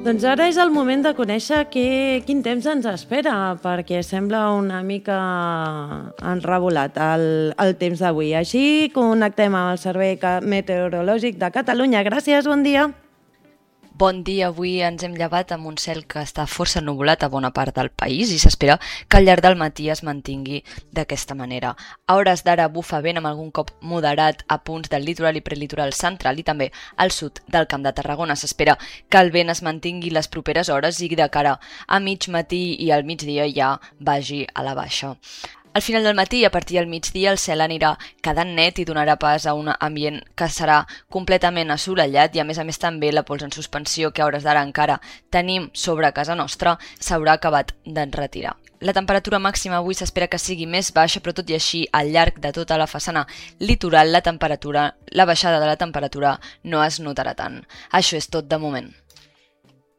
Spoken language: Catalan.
Doncs ara és el moment de conèixer quin temps ens espera, perquè sembla una mica enrebolat el temps d'avui. Així connectem amb el Servei Meteorològic de Catalunya. Gràcies, bon dia. Bon dia, avui ens hem llevat amb un cel que està força nuvolat a bona part del país i s'espera que al llarg del matí es mantingui d'aquesta manera. A hores d'ara bufa vent amb algun cop moderat a punts del litoral i prelitoral central i també al sud del Camp de Tarragona. S'espera que el vent es mantingui les properes hores i de cara a mig matí i al migdia ja vagi a la baixa. Al final del matí i a partir del migdia el cel anirà quedant net i donarà pas a un ambient que serà completament assolellat i a més també la pols en suspensió que a hores d'ara encara tenim sobre casa nostra s'haurà acabat d'enretirar. La temperatura màxima avui s'espera que sigui més baixa, però tot i així al llarg de tota la façana litoral la baixada de la temperatura no es notarà tant. Això és tot de moment.